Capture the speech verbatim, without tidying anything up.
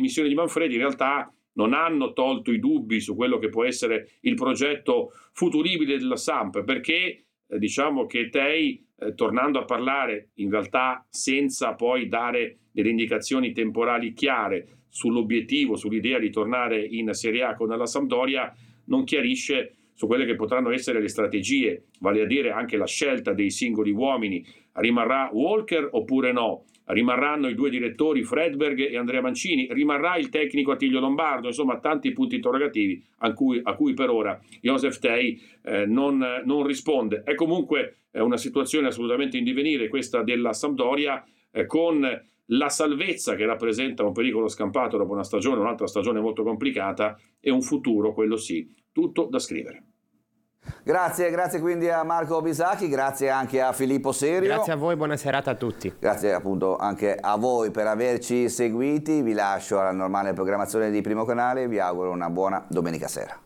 dimissioni di Manfredi in realtà non hanno tolto i dubbi su quello che può essere il progetto futuribile della Samp, perché eh, diciamo che Tei, eh, tornando a parlare in realtà senza poi dare delle indicazioni temporali chiare sull'obiettivo, sull'idea di tornare in Serie A con la Sampdoria, non chiarisce su quelle che potranno essere le strategie, vale a dire anche la scelta dei singoli uomini. Rimarrà Walker oppure no? Rimarranno i due direttori Fredberg e Andrea Mancini? Rimarrà il tecnico Attilio Lombardo? Insomma, tanti punti interrogativi a cui, a cui per ora Josef Tei eh, non, non risponde. È comunque eh, una situazione assolutamente in divenire questa della Sampdoria, eh, con la salvezza che rappresenta un pericolo scampato dopo una stagione, un'altra stagione molto complicata, e un futuro, quello sì, tutto da scrivere. Grazie, grazie quindi a Marco Bisacchi, grazie anche a Filippo Serio. Grazie a voi, buona serata a tutti. Grazie appunto anche a voi per averci seguiti, vi lascio alla normale programmazione di Primo Canale e vi auguro una buona domenica sera.